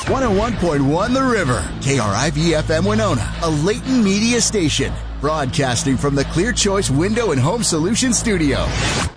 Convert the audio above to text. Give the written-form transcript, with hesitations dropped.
101.1 The River, KRIV-FM Winona, a Leighton Media station, broadcasting from the Clear Choice Window and Home Solutions Studio.